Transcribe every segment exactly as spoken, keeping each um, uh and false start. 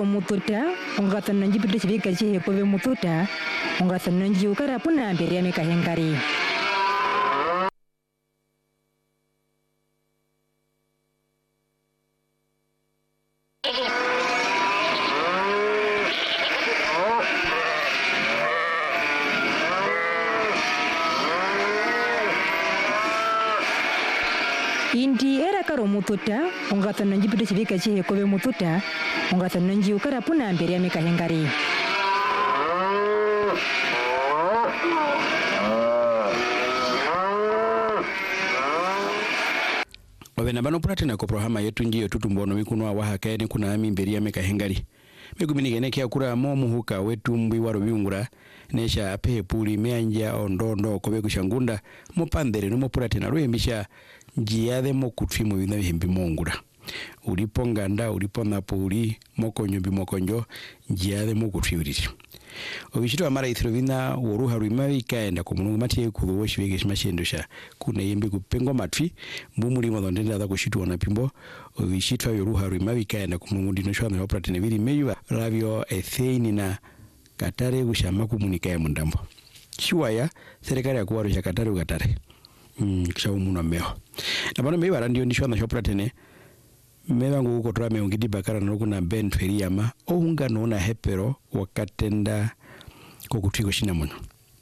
karo mututa ongatana njipite chivika chihe kove mututa ongatana njiukara puna beria mekahengari. Indi era karo mututa ongatana njipite chivika chihe kove mututa ongatana njiukara puna beria mekahengari. Wabena bano pratena ko programa yetu njiyo tutumbono mikunwa wahakaene kuna ami beria mekahengari. Megumini geneke akura momu huka wetu mbwi waro biungura nesha apehe puli meanja ondondo kobe kushangunda mopandere no mopratena roembisha njiyade mokutfi mu bina bihembi mongura. Ulipo nganda ulipo napoli mokonyo bi mokonjo njiyade mokutfi uriri. Obishito amara ithrovina woruha ruimawi kaenda ko mungu matiye kuwoshi bege shmashendosha kuna yembe kupengo matfi mbumuli modondenda da kushitu wana pimbo obishito yoruha ruimawi kaenda ko mungu dinosho na opratene biri meyu ravyo etheini na Katare gushama kumunika ya mundambo shiwaya serikali ya kuwarusha Katare ugatare mm kisha umuna meo na bano meyu arandio nisho na opratene mewa ngu kukotora meungidi bakara na kuna Ben Feriyama ohunga nona hepero wakatenda kukutiko shina muno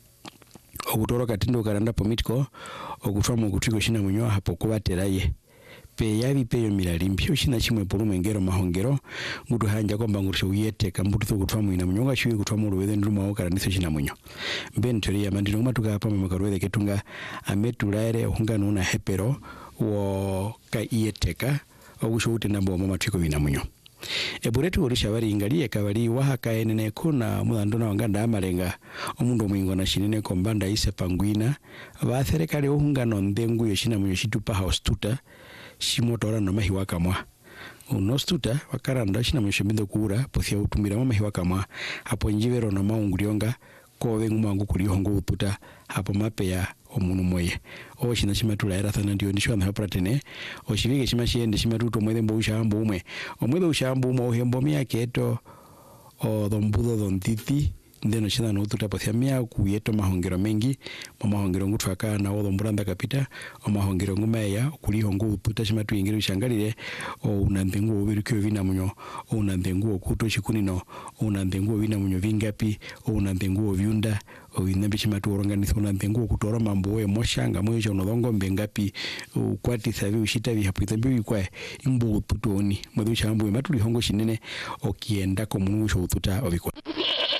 okutoro katindo karanda pomitiko okutwamo kutiko shina munyo hapo kubateraye pe yabi peyo miralimbi oshina chimwe polume ngero mahongero ngudu hanja kwamba ngurusho uyete kambutu kutwamu ina munyonga chiwe kutwamu ruwede nduma okara niso shina munyo Ben Feriyama ndino matuka hapa makaruwede ketunga ametulaere ohunga nona hepero wo ka iyeteka ogushoute nambo mama twiko bina munyo eburetu orisha bari ingali ekabali wahakaenene kuna mudandona wanganda amarenga omundo mwingo na shinene kombanda ise pangwina ba serikali ohungano ndengu yoshina munyo shitupa house tuta shimotora no mahiwa kamwa uno stuta wakaranda shina munyo shimindo kura pothia utumira mama mahiwa kamwa hapo njivero no maungurionga kowe ngumangu kulihongo ututa hapo mape ya omunu moye o shina shimatula era thana ndio ndisho na pratene o shivige shimashende shimatuto mwede mbo ushambo umwe omwede ushambo umwe ohembo mia keto o dombudo dontiti ndeno shina no tutapothia mia kuyeto mahongero mengi mama mahongero ngutwaka na o domburanda kapita o mahongero ngumeya kulihongo ututa shimatu ingiro ushangalire o unandengu obirukyo vina munyo o unandengu okuto shikunino o unandengu vina munyo vingapi o unandengu vyunda oinambi chimatu oranganiza unandengu okutora mambo we moshanga mwejo nodongo mbengapi ukwati savi ushita bihapita bikwa imbu ututoni mwedo chambo matuli hongo shinene okienda ko munusho ututa obikwa